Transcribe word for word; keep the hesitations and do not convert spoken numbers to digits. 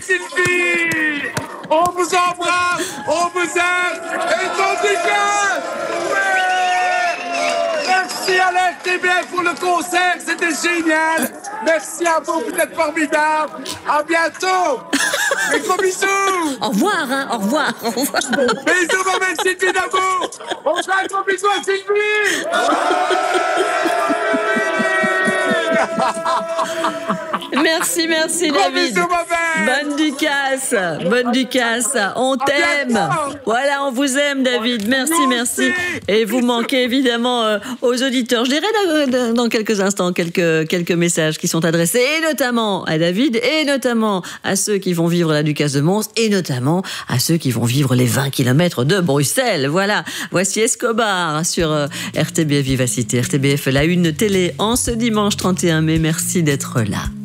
Sylvie. On vous embrasse, on vous aime, et ton dégueule. Merci à la R T B F pour le concert, c'était génial. Merci à vous, vous êtes formidables. À bientôt. Et gros bisous. Au revoir, hein, au revoir. Au revoir. Bisous, ma belle Sylvie d'amour. On fait un gros bisou à Sylvie. Merci, merci David. Bonne Ducasse, bonne Ducasse, on t'aime. Voilà, on vous aime David, merci, merci. Et vous manquez évidemment euh, aux auditeurs. Je dirai dans, dans quelques instants quelques, quelques messages qui sont adressés, et notamment à David, et notamment à ceux qui vont vivre la Ducasse de Mons, et notamment à ceux qui vont vivre les vingt kilomètres de Bruxelles. Voilà, voici Escobar sur euh, R T B F Vivacité, R T B F, la une télé en ce dimanche trente et un mai. Merci d'être là.